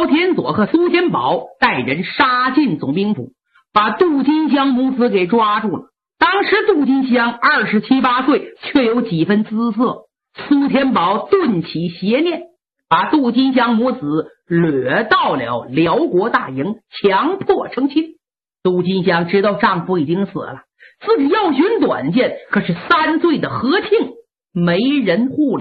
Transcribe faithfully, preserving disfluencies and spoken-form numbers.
高天佐和苏天宝带人杀进总兵府，把杜金香母子给抓住了。当时杜金香二十七八岁，却有几分姿色。苏天宝顿起邪念，把杜金香母子掠到了辽国大营，强迫成亲。杜金香知道丈夫已经死了，自己要寻短见，可是三岁的和庆没人护理。